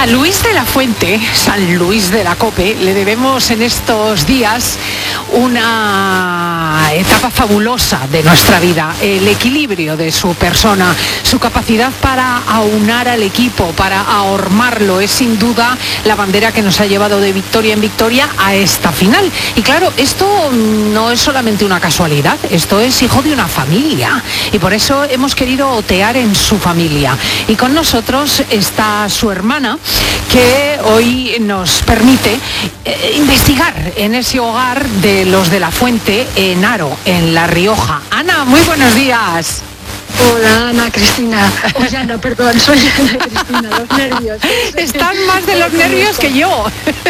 San Luis de la Fuente, San Luis de la Cope, le debemos en estos días una etapa fabulosa de nuestra vida, el equilibrio de su persona, su capacidad para aunar al equipo, para ahormarlo, es sin duda la bandera que nos ha llevado de victoria en victoria a esta final. Y claro, esto no es solamente una casualidad, esto es hijo de una familia y por eso hemos querido otear en su familia. Y con nosotros está su hermana, que hoy nos permite investigar en ese hogar de los de la Fuente, en Haro, en La Rioja. Ana, muy buenos días. Hola, Ana Cristina. Oye, Ana, perdón, soy Ana Cristina, los nervios. Están más de los nervios que yo.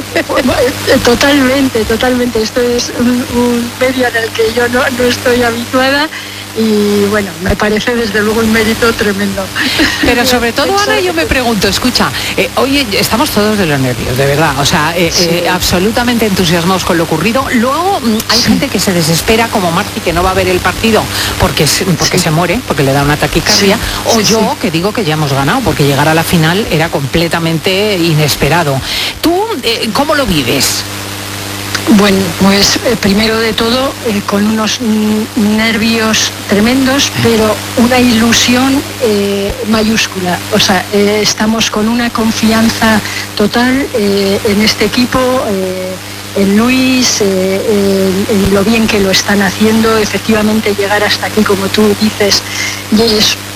Totalmente. Esto es un medio en el que yo no estoy habituada. Y bueno, me parece desde luego un mérito tremendo. Pero sobre todo, Ana, yo me pregunto, escucha, hoy estamos todos de los nervios, de verdad, o sea, sí. Absolutamente entusiasmados con lo ocurrido. Luego hay gente que se desespera, como Marti, que no va a ver el partido porque se muere, porque le da una taquicardia, o yo, que digo que ya hemos ganado, porque llegar a la final era completamente inesperado. ¿Tú cómo lo vives? Bueno, pues primero de todo con unos nervios tremendos, pero una ilusión mayúscula. O sea, estamos con una confianza total en este equipo, en Luis, en lo bien que lo están haciendo. Efectivamente, llegar hasta aquí, como tú dices, es